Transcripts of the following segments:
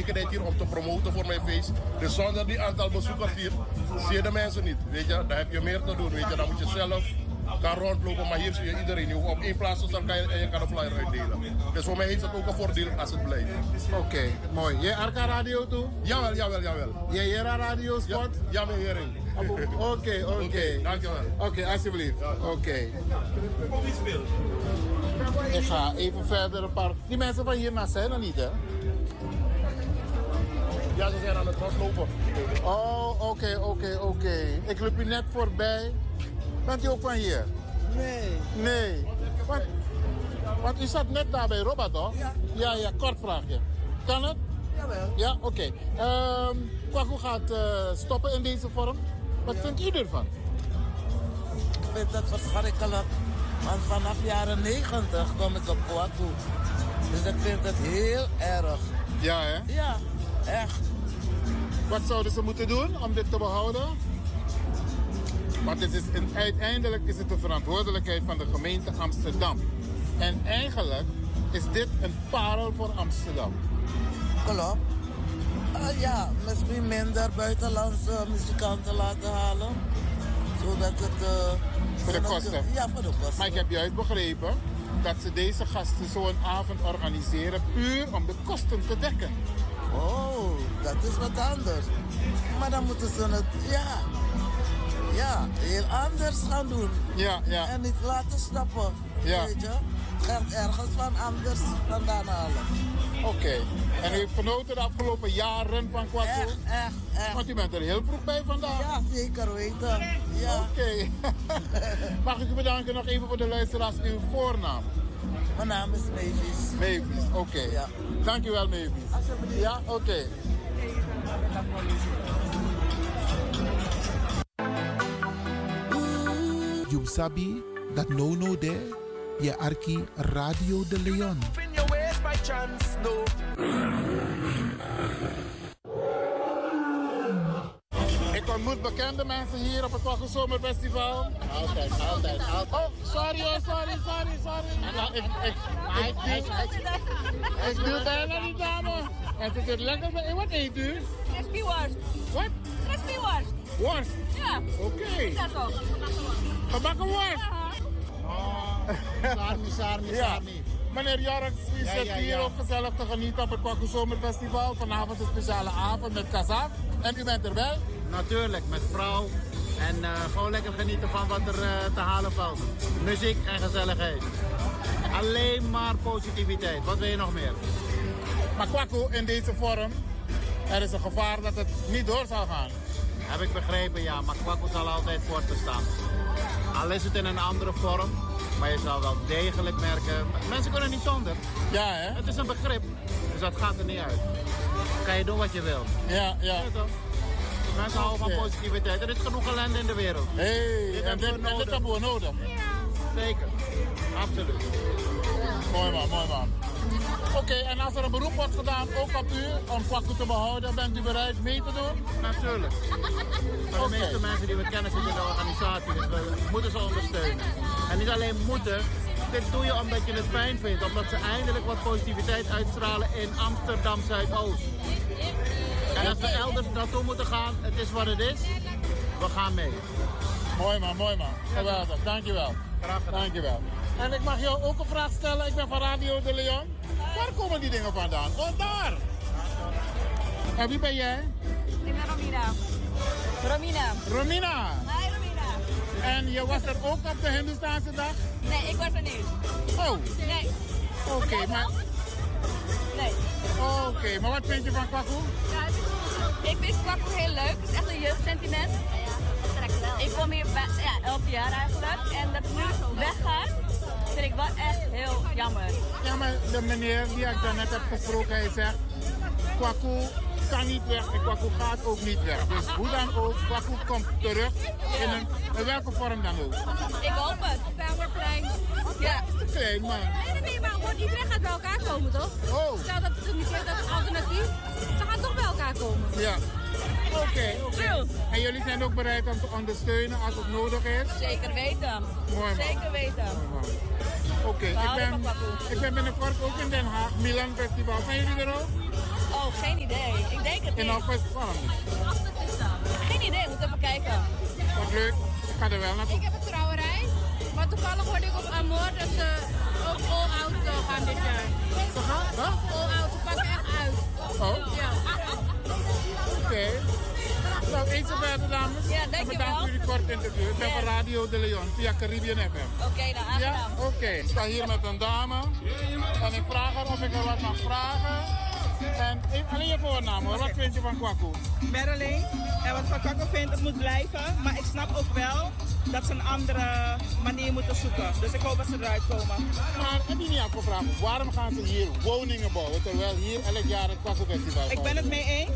gelegenheid hier om te promoten voor mijn feest. Dus zonder die aantal bezoekers hier, zie je de mensen niet. Weet je, dan heb je meer te doen. Weet je, dan moet je zelf gaan rondlopen, maar hier zie je iedereen. Je op één plaats staan en je kan een flyer uitdelen. Dus voor mij heeft het ook een voordeel als het blijft. Oké, mooi. Je Arca Radio toe? Jawel. Je Jera Radio Spot? Ja, mijn hering. Oké. Dankjewel. Oké, alsjeblieft. Oké. Ik ga even verder een paar... Die mensen van hierna zijn er niet, hè? Ja, ze zijn aan het rondlopen. Oh, oké. Ik loop u net voorbij. Bent u ook van hier? Nee. Want u zat net daar bij Robert, toch? Ja, kort vraagje. Kan het? Jawel. Ja, oké. Kwaku gaat stoppen in deze vorm. Wat vindt u ervan? Ik vind dat verschrikkelijk. Want vanaf jaren 90 kom ik op Kwaku. Dus ik vind het heel erg. Ja, hè? Ja, echt. Wat zouden ze moeten doen om dit te behouden? Want uiteindelijk is het de verantwoordelijkheid van de gemeente Amsterdam. En eigenlijk is dit een parel voor Amsterdam. Klopt. Ja, misschien minder buitenlandse muzikanten laten halen. Zodat het... Voor de kosten? Ja, voor de kosten. Maar ik heb juist begrepen dat ze deze gasten zo'n avond organiseren puur om de kosten te dekken. Oh, dat is wat anders. Maar dan moeten ze het... Ja, heel anders gaan doen. Ja. En niet laten stappen. Ja. Weet je? Geld ergens van anders vandaan halen. Oké. En u heeft genoten de afgelopen jaren van Kwaku? Echt. Want u bent er heel vroeg bij vandaag. Ja, zeker weten. Ja. Oké. Mag ik u bedanken nog even voor de luisteraars uw voornaam? Mijn naam is Mavis. Mavis, oké. Ja. Dankjewel Mavis. Alsjeblieft. Ja, oké. You sabi that no there, je arki Radio de Leon. Ik ontmoet bekende mensen hier op het Kwaku Zomerfestival. Altijd. Oh, sorry. Ik doe bijna die dame. En ze zit lekker bij. Wat eet u? Crispy worst. Wat? Crispy worst. Worst? Ja. Oké. Dat zo. Gebakken worst? Sarmi. Ja. Meneer Jorks, u zit hier ook gezellig te genieten op het Kwaku Zomerfestival. Vanavond een speciale avond met Kazaf. En u bent erbij? Natuurlijk, met vrouw. En gewoon lekker genieten van wat er te halen valt. Muziek en gezelligheid. Alleen maar positiviteit. Wat wil je nog meer? Maar Kwaku in deze vorm, er is een gevaar dat het niet door zal gaan. Heb ik begrepen, ja. Maar Kwaku zal altijd voort te staan. Al is het in een andere vorm. Maar je zal wel degelijk merken. Mensen kunnen niet zonder. Ja, hè? Het is een begrip. Dus dat gaat er niet uit. Kan je doen wat je wil. Ja. Ja, toch? Mensen houden van positiviteit. Er is genoeg ellende in de wereld. En dit hebben we nodig. Zeker. Absoluut. Mooi man. Oké, en als er een beroep wordt gedaan, ook op u, om Kwaku te behouden, bent u bereid mee te doen? Natuurlijk. Maar de meeste mensen die we kennen zitten in de organisatie, dus we moeten ze ondersteunen. En niet alleen moeten, dit doe je omdat je het fijn vindt, omdat ze eindelijk wat positiviteit uitstralen in Amsterdam Zuidoost. En als we elders naartoe moeten gaan, het is wat het is, we gaan mee. Mooi man. Geweldig, dankjewel. Graag gedaan. Dankjewel. En ik mag jou ook een vraag stellen, ik ben van Radio de Leon. Waar komen die dingen vandaan? Oh, daar! En wie ben jij? Ik ben Romina. Romina! Hi Romina. En je was er ook op de Hindoestaanse dag? Nee, ik was er niet. Oh, Nee. oké, maar... Nee. Oké, maar wat vind je van Kwaku? Ik vind Kwaku heel leuk. Het is echt een jeugdsentiment. Ik kom hier elk jaar eigenlijk. En dat het nu weggaat, vind ik wel echt heel jammer. Ja, maar de meneer die ik daarnet heb gesproken, hij zegt... Kwaku kan niet weg en Kwaku gaat ook niet weg. Dus hoe dan ook, Kwaku komt terug in welke vorm dan ook. Ik hoop het. Wij worden klein. Ja. Het is te klein, man. Nee, maar gewoon iedereen gaat bij elkaar komen, toch? Oh. Stel dat het niet is, dat is alternatief. Ze gaan toch bij elkaar komen. Ja. Oké. True. En jullie zijn ook bereid om te ondersteunen als het nodig is? Zeker weten. Mooi, man. Zeker weten. Oké, ik ben binnenkort ook in Den Haag, Milan Festival. Zijn jullie er ook? Oh, Geen idee. Ik denk het In niet. Alpest Farm. Geen idee, moet even kijken. Wat leuk. Ik ga er wel naartoe. Ik heb een trouwerij, maar toevallig hoorde ik op Amor dat ze ook all-out gaan dit jaar. Ze gaan? Wat? All-out, ze pakken echt uit. Oh, Ja. oké. Nou, eens zo verder, dames. Ja, dankjewel. En bedankt voor jullie kort interview. Ik ben Ja. van Radio de Leon via Caribbean FM. Oké, nou aangenaam. Ja, oké. Ik sta hier met een dame en ik vraag haar of ik er wat mag vragen. En alleen je voornaam hoor, wat vind je van Kwaku? Berreling. En wat Van Kakko vindt, het moet blijven. Maar ik snap ook wel dat ze een andere manier moeten zoeken. Dus ik hoop dat ze eruit komen. Maar heb je niet afgevraagd, waarom gaan ze hier woningen bouwen terwijl hier elk jaar het Kwaku Festival Ik ben het mee eens.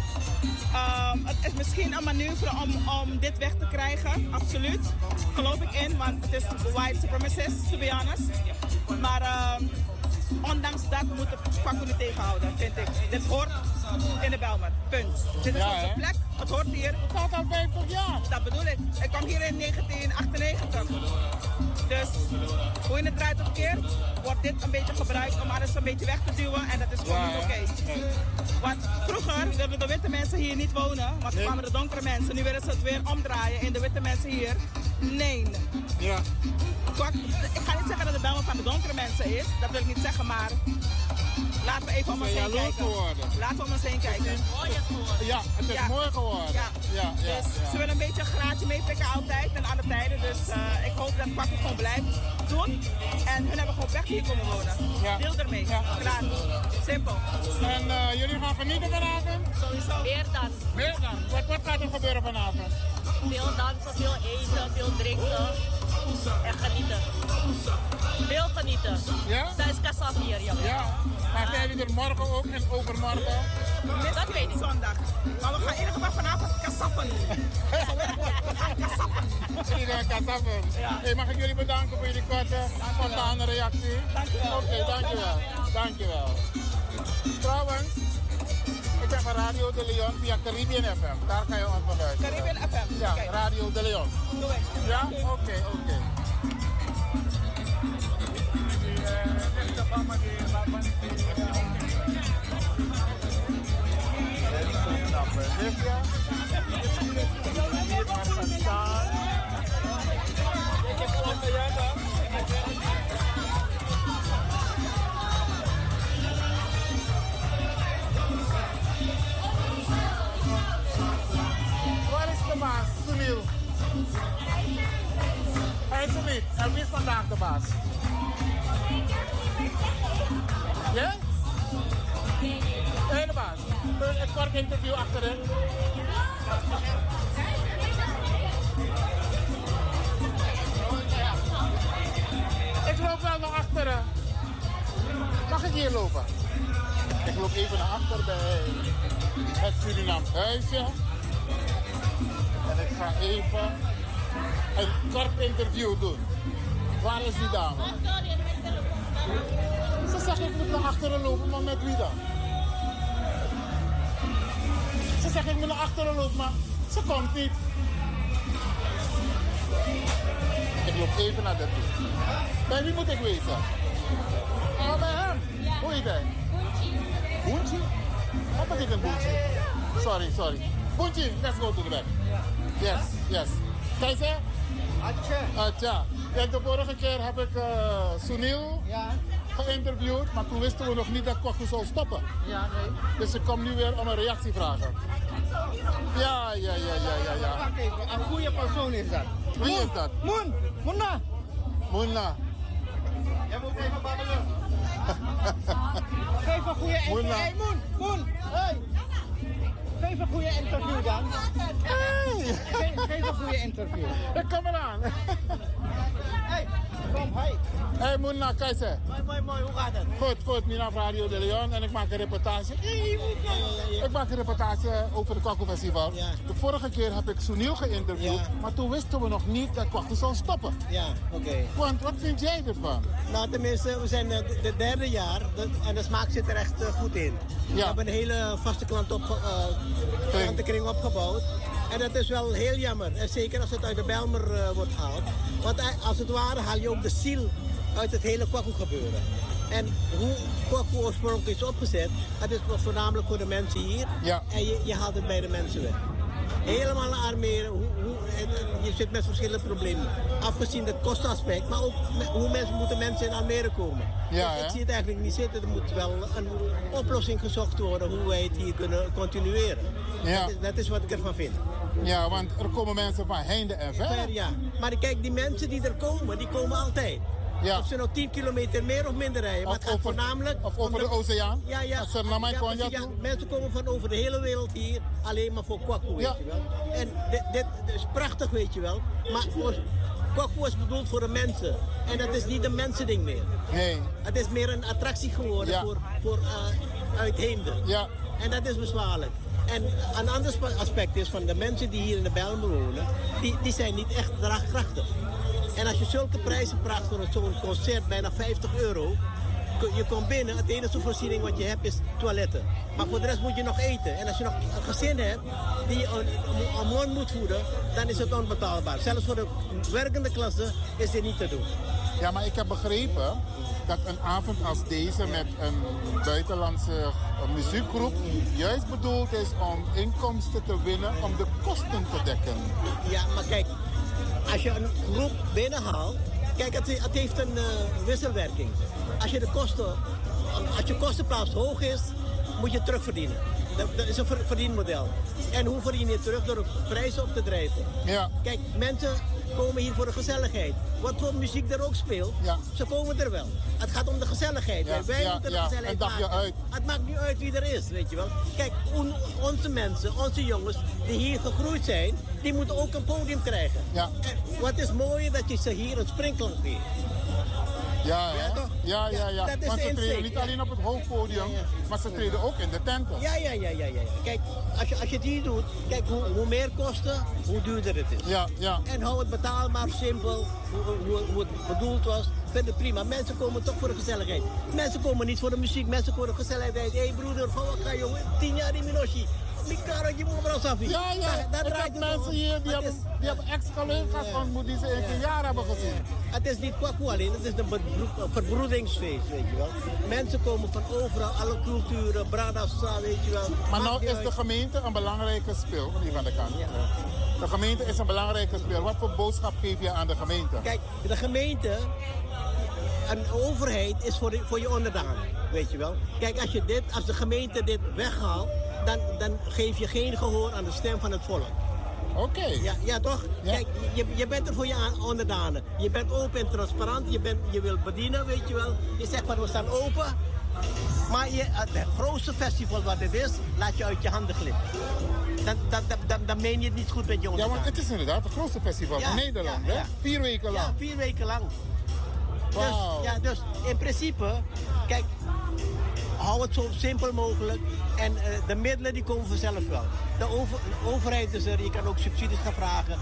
Het is misschien een manoeuvre om dit weg te krijgen, absoluut. Geloof ik in, want het is white supremacist, to be honest. Maar ondanks dat moet de Kwaku niet tegenhouden, vind ik. Dit hoort in de Bijlmer, punt. Dit is Ja, onze hè? plek, het hoort hier. Het staat al 50 jaar. Dat bedoel ik. Ik kwam hier in 1998. Dus hoe je het draait of keert, wordt dit een beetje gebruikt om alles een beetje weg te duwen. En dat is gewoon Ja, niet hè? oké. Nee. Want vroeger wilden de witte mensen hier niet wonen, want toen kwamen de donkere mensen. Nu willen ze het weer omdraaien en de witte mensen hier. Nee. Ja. Ik ga niet zeggen dat de Bijlmer van de donkere mensen is, dat wil ik niet zeggen, maar laten we even om ons Zijn heen jaloers kijken. geworden? Laten we om ons heen kijken. Ja, het is Ja. mooi geworden. Ja. Ja, ja, Dus ja. ze willen een beetje een graadje meepikken altijd en alle tijden. Dus ik hoop dat Kwaku gewoon blijft doen. En hun hebben gewoon weg hier komen wonen. Ja. Deel ermee. Ja. Klaar. Simpel. En jullie gaan genieten vanavond? Sowieso. Meer dan. Meer dan? Wat gaat er gebeuren vanavond? Veel dansen, veel eten, veel drinken. En genieten. Veel genieten. Ja? Tijdens Kasaf hier, jongen. Ja. Maar zijn jullie er morgen ook en overmorgen? Dat weet ik. Zondag. Maar we gaan in ieder geval vanavond kassappen. Iedereen kan sappen. Hey, mag ik jullie bedanken voor jullie korte, spontane reactie? Dankjewel. Oké, dankjewel. Dankjewel. Trouwens, ik ben van Radio de Leon via Caribbean FM. Daar kan je ons van luisteren. Caribbean FM. Ja, Kijk, Radio de Leon. doe ik. Ja? Oké. Waar is de baas, Sunil? Hij is er niet. En wie is vandaag de baas? Ja? Hey, de baas. Een kort interview achterin. Ik loop wel naar achteren. Mag ik hier lopen? Ik loop even naar achter bij het Suriname huisje. En ik ga even een kort interview doen. Waar is die dame? Ze zegt ik moet naar achteren lopen, maar met wie dan? Ze zegt ik moet naar achteren lopen, maar ze komt niet. Ik loop even naar de toe. Bij wie moet ik wezen? Oh, bij hem. Hoe heet hij? Boentje. Wat betekent Boentje? Sorry. Boentje, let's go to the back. Yes. Kijk ze? Atja. Kijk, de vorige keer heb ik Sunil geïnterviewd, maar toen wisten we nog niet dat Kwaku zou stoppen. Ja, nee. Dus ik kom nu weer om een reactie vragen. Ja. Wacht even, een goede persoon is dat. Wie is dat? Moena. Moena. Jij moet even babbelen. Geef een goede interview. Moena. Hey, Moen. Hey. Geef een goede interview dan. Hey. Geef een goede interview. Ik kom eraan. Hey, kom, hey. Hey Moena, kijk ze. Mooi, hoe gaat het? Goed, Mina van Radio de Leon en ik maak een reportage. Ik maak een reportage over het Kwaku Festival. Ja. De vorige keer heb ik Sunil geïnterviewd, Ja. maar toen wisten we nog niet dat Kwaku zou stoppen. Ja, oké. Want wat vind jij ervan? Nou, tenminste, we zijn het derde jaar en de smaak zit er echt goed in. We hebben een hele vaste klantenkring opgebouwd. En dat is wel heel jammer. En zeker als het uit de Bijlmer wordt gehaald. Want als het ware haal je ook de ziel uit het hele Kwaku gebeuren. En hoe Kwaku oorspronkelijk is opgezet, dat is voornamelijk voor de mensen hier. Ja. En je haalt het bij de mensen weg. Helemaal naar Almere, je zit met verschillende problemen. Afgezien het kostenaspect, maar ook hoe moeten mensen in Almere komen. Ja, dus ik zie het eigenlijk niet zitten. Er moet wel een oplossing gezocht worden hoe wij het hier kunnen continueren. Ja. Dat is wat ik ervan vind. Ja, want er komen mensen van heinde en ver. Ja, maar kijk, die mensen die er komen, die komen altijd. Ja. Of ze nou 10 kilometer meer of minder rijden. Maar het gaat voornamelijk... Of over de oceaan? Ja. Als er naar mij komt, mensen komen van over de hele wereld hier. Alleen maar voor Kwaku, weet je wel. En dit is prachtig, weet je wel. Maar Kwaku is bedoeld voor de mensen. En dat is niet een mensending meer. Nee. Het is meer een attractie geworden voor uitheemden. Ja. En dat is bezwaarlijk. En een ander aspect is van de mensen die hier in de Bijlmer wonen, die zijn niet echt draagkrachtig. En als je zulke prijzen vraagt voor zo'n concert, bijna €50, je komt binnen, het enige voorziening wat je hebt is toiletten. Maar voor de rest moet je nog eten. En als je nog een gezin hebt die een man moet voeden, dan is het onbetaalbaar. Zelfs voor de werkende klasse is dit niet te doen. Ja, maar ik heb begrepen dat een avond als deze met een buitenlandse muziekgroep juist bedoeld is om inkomsten te winnen om de kosten te dekken. Ja, maar kijk, als je een groep binnenhaalt, kijk, het heeft een wisselwerking. Als je kostenplaats hoog is, moet je terugverdienen. Dat is een verdienmodel. En hoe verdien je terug? Door prijzen op te drijven. Ja. Kijk, mensen komen hier voor de gezelligheid. Wat voor muziek er ook speelt, ze komen er wel. Het gaat om de gezelligheid. Ja. Wij moeten de gezelligheid maken. Uit. Het maakt niet uit wie er is, weet je wel. Kijk, onze mensen, onze jongens die hier gegroeid zijn, die moeten ook een podium krijgen. Ja. En wat is mooier dat je ze hier een springklank geeft. Ja, ja. Dat is Want ze de treden insteek, niet alleen op het hoofdpodium, maar ze treden ook in de tenten. Ja. Kijk, als je het hier doet, kijk, hoe meer kosten, hoe duurder het is. Ja. En hou het betaalbaar, simpel, hoe het bedoeld was. Vind het prima. Mensen komen toch voor de gezelligheid. Mensen komen niet voor de muziek, mensen komen voor de gezelligheid. Hé broeder, van wat ga je, 10 jaar in Minoshi. Ja. Ik heb mensen hier die hebben ex-collega's ontmoet die ze in een jaar hebben gezien. Het is niet Kwaku alleen, het is een verbroedingsfeest, weet je wel. Mensen komen van overal, alle culturen, Bradassa, weet je wel. Maar nou is de gemeente een belangrijke speel, hier van de kant. Ja. De gemeente is een belangrijke speel. Wat voor boodschap geef je aan de gemeente? Kijk, de gemeente, een overheid is voor je onderdanen, weet je wel. Kijk, als de gemeente dit weghaalt, dan geef je geen gehoor aan de stem van het volk. Oké. Ja, toch? Ja. Kijk, je bent er voor je onderdanen. Je bent open en transparant. Je wilt bedienen, weet je wel. Je zegt van we staan open. Maar het grootste festival wat het is, laat je uit je handen glippen. Dan meen je het niet goed met je onderdanen. Ja, want het is inderdaad het grootste festival van Nederland, hè? 4 weken lang. Ja, 4 weken lang. Wow. Dus in principe, kijk, hou het zo simpel mogelijk. En de middelen die komen vanzelf wel. De overheid is er, je kan ook subsidies gaan vragen.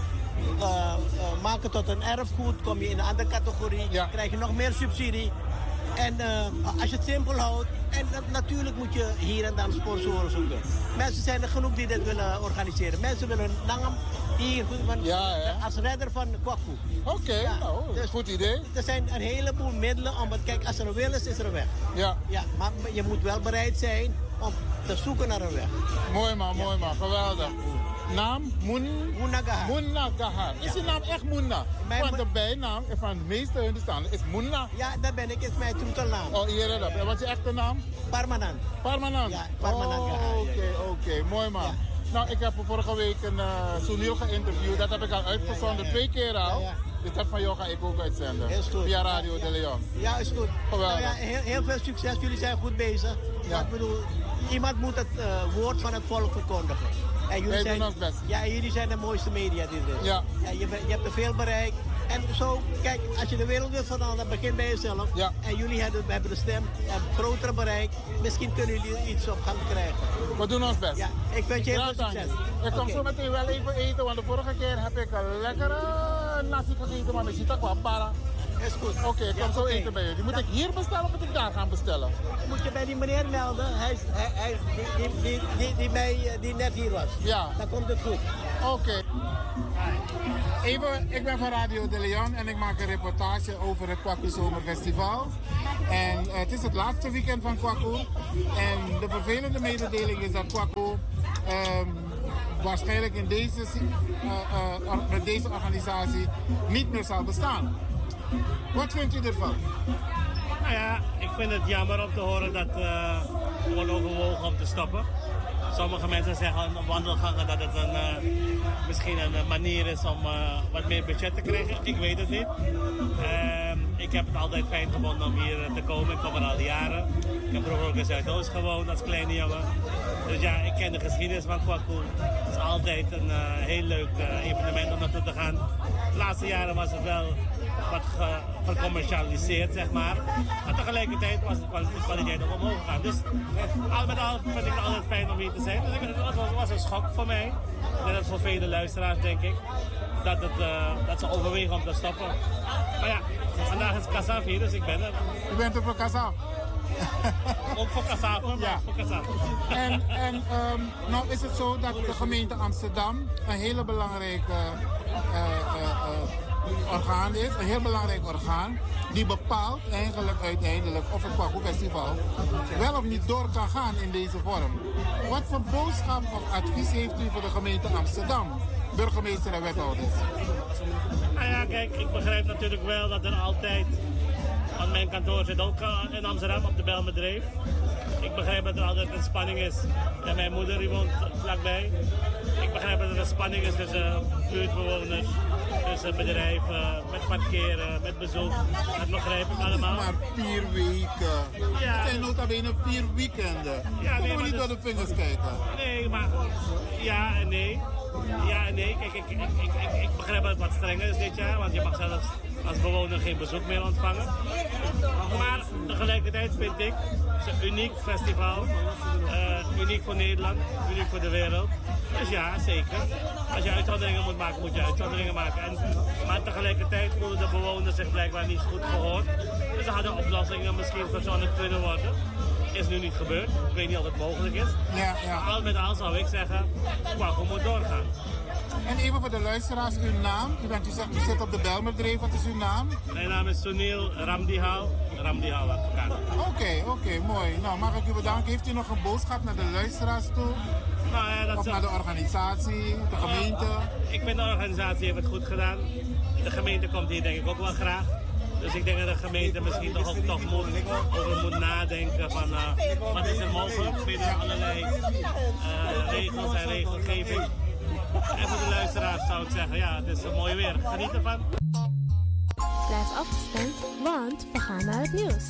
Maak het tot een erfgoed, kom je in een andere categorie, krijg je nog meer subsidie. En als je het simpel houdt, en natuurlijk moet je hier en dan sponsoren zoeken. Mensen zijn er genoeg die dit willen organiseren. Mensen willen Nangam hier als redder van Kwaku. Oké, nou, dat is een goed idee. Er zijn een heleboel middelen, omdat kijk, als er een wil is er een weg. Ja, maar je moet wel bereid zijn om te zoeken naar een weg. Mooi man, geweldig. Naam? Munnagahar. Is die naam echt Munna? Want de bijnaam van de meeste Hindustanen is Munna. Ja, dat ben ik. Is mijn troetelnaam. Oh, hier dat. En wat is je echte naam? Parmanand. Parmanand? Ja, Parmanand. Oké. Mooi man. Ja. Nou, ik heb vorige week een Sunil geïnterviewd. Dat heb ik al uitgezonden, 2 keer al. Dus dat van jou ga ik ook uitzenden. Is goed. Via Radio de Leon. Ja, is goed. Geweldig. Nou heel veel succes. Jullie zijn goed bezig. Ja. Ik bedoel, iemand moet het woord van het volk verkondigen. En jullie zijn ons best. Ja, jullie zijn de mooiste media die er is. Ja. En je hebt er veel bereikt. En zo, kijk, als je de wereld wilt veranderen, dan begin bij jezelf. Ja. En jullie hebben de stem, hebben grotere bereik. Misschien kunnen jullie iets op gang krijgen. We doen ons best. Ja, ik wens je heel veel succes. Ik kom zo meteen wel even eten, want de vorige keer heb ik een lekkere nasi gegeten, maar misschien toch wel para. Is goed. Oké, ik kom zo eten bij jullie. Moet ik hier bestellen of moet ik daar gaan bestellen? Moet je bij die meneer melden, die net hier was. Ja. Dan komt het goed. Oké. Even, ik ben van Radio de Leon en ik maak een reportage over het Kwaku Zomerfestival. En het is het laatste weekend van Kwaku. En de vervelende mededeling is dat Kwaku waarschijnlijk in met deze organisatie niet meer zal bestaan. Wat vindt u ervan? Nou ja, ik vind het jammer om te horen dat wordt overwogen om te stoppen. Sommige mensen zeggen wandelgangen dat het misschien een manier is om wat meer budget te krijgen. Ik weet het niet. Ik heb het altijd fijn gevonden om hier te komen. Ik kom er al jaren. Ik heb vroeger ook in Zuidoost gewoond als kleine jongen. Dus ja, ik ken de geschiedenis van Kwaku. Het is altijd een heel leuk evenement om naartoe te gaan. De laatste jaren was het wel wat gecommercialiseerd, zeg maar. Maar tegelijkertijd was de kwaliteit ook omhoog gegaan. Dus al met al vind ik het altijd fijn om hier te zijn. Dus het was een schok voor mij. En dat voor vele luisteraars, denk ik. Dat ze overwegen om te stoppen. Maar ja, vandaag is Kasaf hier, dus ik ben er. U bent er voor Kasaf? Ook voor Kasaf, maar ja. voor Kasaf. En nou is het zo dat de gemeente Amsterdam een hele belangrijke orgaan is. Een heel belangrijk orgaan die bepaalt eigenlijk uiteindelijk of het Kwaku Festival wel of niet door kan gaan in deze vorm. Wat voor boodschap of advies heeft u voor de gemeente Amsterdam, burgemeester en wethouders? Nou ja, kijk, ik begrijp natuurlijk wel dat er altijd, want mijn kantoor zit ook in Amsterdam op de Bijlmerdreef. Ik begrijp dat er altijd een spanning is. En mijn moeder die woont vlakbij. Ik begrijp dat er een spanning is tussen buurtbewoners, tussen bedrijven, met parkeren, met bezoek. Dat begrijp ik allemaal. Maar 4 weken. Ja. Het zijn nota bene 4 weekenden. Ja, Kunnen nee, we niet dus door de vingers kijken? Nee, maar ja en nee. Ja en nee. Kijk, ik begrijp dat het wat strenger is dit jaar, want je mag zelfs als bewoner geen bezoek meer ontvangen. Maar tegelijkertijd vind ik het een uniek festival. Uniek voor Nederland, uniek voor de wereld. Dus ja, zeker. Als je uitzonderingen moet maken, moet je uitzonderingen maken. Maar tegelijkertijd voelen de bewoners zich blijkbaar niet goed gehoord. Dus er hadden oplossingen misschien verzonnen kunnen worden. Is nu niet gebeurd. Ik weet niet of het mogelijk is. Ja, ja. Al met al zou ik zeggen, Kwaku moet doorgaan. En even voor de luisteraars, uw naam. U zegt u zit op de Bijlmerdreef. Wat is uw naam? Mijn naam is Sunil Ramdihal. Ramdihal advocaat. Oké, mooi. Nou, mag ik u bedanken. Heeft u nog een boodschap naar de luisteraars toe? Nou ja, of naar de organisatie, de gemeente? Ik vind de organisatie heeft het goed gedaan. De gemeente komt hier denk ik ook wel graag. Dus ik denk dat de gemeente misschien toch moet nadenken van wat is er mogelijk binnen allerlei regels en regelgeving. En voor de luisteraars zou ik zeggen, ja, het is een mooi weer. Geniet ervan. Blijf afgestemd, want we gaan naar het nieuws.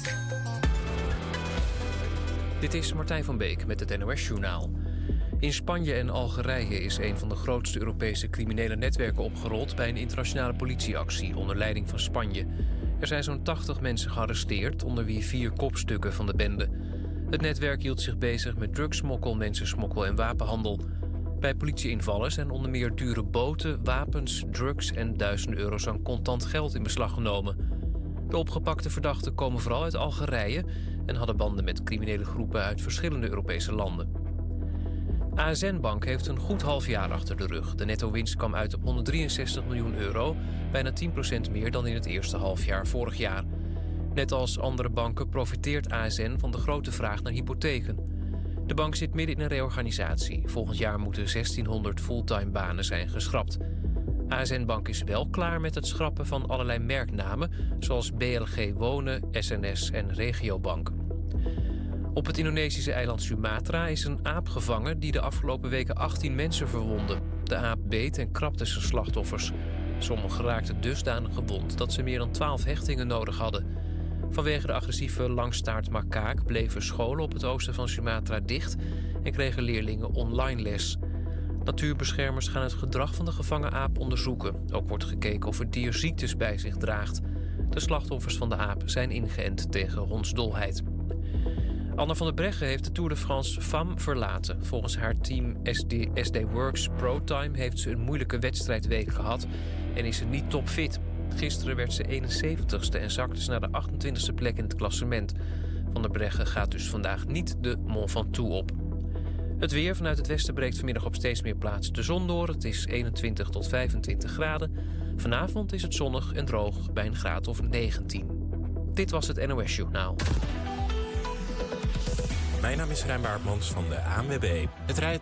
Dit is Martijn van Beek met het NOS-journaal. In Spanje en Algerije is een van de grootste Europese criminele netwerken opgerold bij een internationale politieactie onder leiding van Spanje. Er zijn zo'n 80 mensen gearresteerd, onder wie 4 kopstukken van de bende. Het netwerk hield zich bezig met drugssmokkel, mensensmokkel en wapenhandel. Bij politieinvallen zijn onder meer dure boten, wapens, drugs en duizenden euro's aan contant geld in beslag genomen. De opgepakte verdachten komen vooral uit Algerije en hadden banden met criminele groepen uit verschillende Europese landen. ASN Bank heeft een goed half jaar achter de rug. De netto-winst kwam uit op 163 miljoen euro, bijna 10% meer dan in het eerste halfjaar vorig jaar. Net als andere banken profiteert ASN van de grote vraag naar hypotheken. De bank zit midden in een reorganisatie. Volgend jaar moeten 1600 fulltime banen zijn geschrapt. ASN Bank is wel klaar met het schrappen van allerlei merknamen, zoals BLG Wonen, SNS en Regiobank. Op het Indonesische eiland Sumatra is een aap gevangen die de afgelopen weken 18 mensen verwondde. De aap beet en krabde zijn slachtoffers. Sommigen raakten dusdanig gewond dat ze meer dan 12 hechtingen nodig hadden. Vanwege de agressieve langstaartmakaak bleven scholen op het oosten van Sumatra dicht en kregen leerlingen online les. Natuurbeschermers gaan het gedrag van de gevangen aap onderzoeken. Ook wordt gekeken of het dier ziektes bij zich draagt. De slachtoffers van de aap zijn ingeënt tegen hondsdolheid. Anna van der Breggen heeft de Tour de France Femmes verlaten. Volgens haar team SD Works ProTime heeft ze een moeilijke wedstrijdweek gehad en is ze niet topfit. Gisteren werd ze 71ste en zakte ze naar de 28e plek in het klassement. Van der Breggen gaat dus vandaag niet de Mont Ventoux op. Het weer: vanuit het westen breekt vanmiddag op steeds meer plaatsen de zon door. Het is 21 tot 25 graden. Vanavond is het zonnig en droog bij een graad of 19. Dit was het NOS Journaal. Mijn naam is Rijn Baartmans van de ANWB. Het rijdt